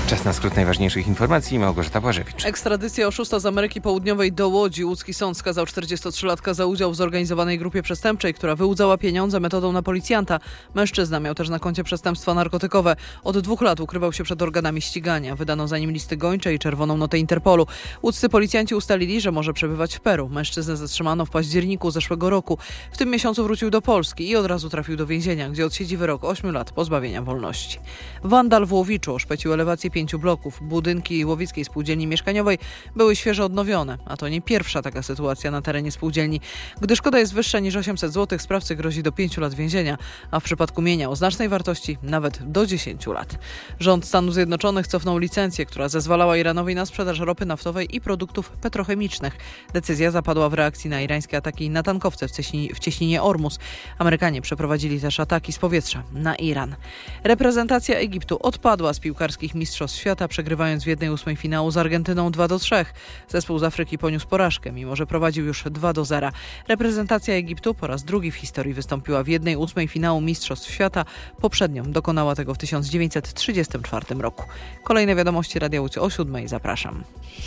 Czas na skrót najważniejszych informacji. Małgorzata Błażewicz. Ekstradycja oszusta z Ameryki Południowej do Łodzi. Łódzki sąd skazał 43-latka za udział w zorganizowanej grupie przestępczej, która wyłudzała pieniądze metodą na policjanta. Mężczyzna miał też na koncie przestępstwa narkotykowe. Od 2 lat ukrywał się przed organami ścigania. Wydano za nim listy gończe i czerwoną notę Interpolu. Łódzcy policjanci ustalili, że może przebywać w Peru. Mężczyznę zatrzymano w październiku zeszłego roku. W tym miesiącu wrócił do Polski i od razu trafił do więzienia, gdzie odsiedzi wyrok 8 lat pozbawienia wolności. Wandal w Łowiczu oszpecił elewację 5 bloków. Budynki Łowickiej Spółdzielni Mieszkaniowej były świeżo odnowione, a to nie pierwsza taka sytuacja na terenie spółdzielni. Gdy szkoda jest wyższa niż 800 zł, sprawcy grozi do 5 lat więzienia, a w przypadku mienia o znacznej wartości nawet do 10 lat. Rząd Stanów Zjednoczonych cofnął licencję, która zezwalała Iranowi na sprzedaż ropy naftowej i produktów petrochemicznych. Decyzja zapadła w reakcji na irańskie ataki na tankowce w cieśninie Ormus. Amerykanie przeprowadzili też ataki z powietrza na Iran. Reprezentacja Egiptu odpadła z piłkarskich mistrzostw świata, przegrywając w 1/8 finału z Argentyną 2-3. Zespół z Afryki poniósł porażkę, mimo że prowadził już 2-0. Reprezentacja Egiptu po raz drugi w historii wystąpiła w 1/8 finału mistrzostw świata. Poprzednio dokonała tego w 1934 roku. Kolejne wiadomości Radia Łódź o 7:00. Zapraszam.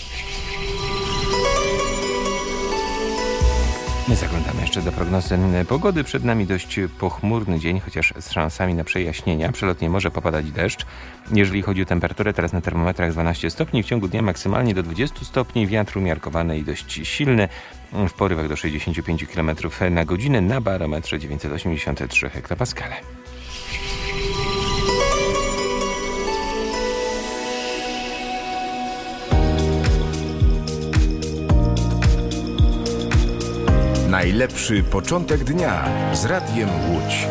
My zaglądamy jeszcze do prognozy pogody. Przed nami dość pochmurny dzień, chociaż z szansami na przejaśnienia. Przelotnie może popadać deszcz. Jeżeli chodzi o temperaturę, teraz na termometrach 12 stopni. W ciągu dnia maksymalnie do 20 stopni. Wiatr umiarkowany i dość silny. W porywach do 65 km na godzinę. Na barometrze 983 hektopaskale. Najlepszy początek dnia z Radiem Łódź.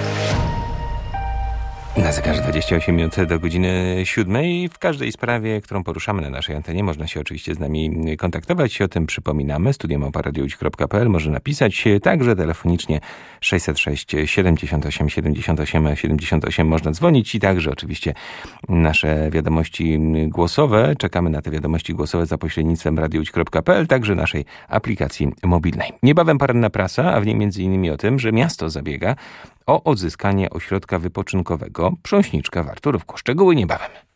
Na zegarze 28 minut do godziny 7. W każdej sprawie, którą poruszamy na naszej antenie, można się oczywiście z nami kontaktować. O tym przypominamy. studio@radiowodź.pl. Może napisać także telefonicznie 606 78 78 78. Można dzwonić i także oczywiście nasze wiadomości głosowe. Czekamy na te wiadomości głosowe za pośrednictwem radiowodź.pl, także naszej aplikacji mobilnej. Niebawem poranna prasa, a w niej m.in. o tym, że miasto zabiega o odzyskanie ośrodka wypoczynkowego Prząśniczka w Arturówku. Szczegóły niebawem.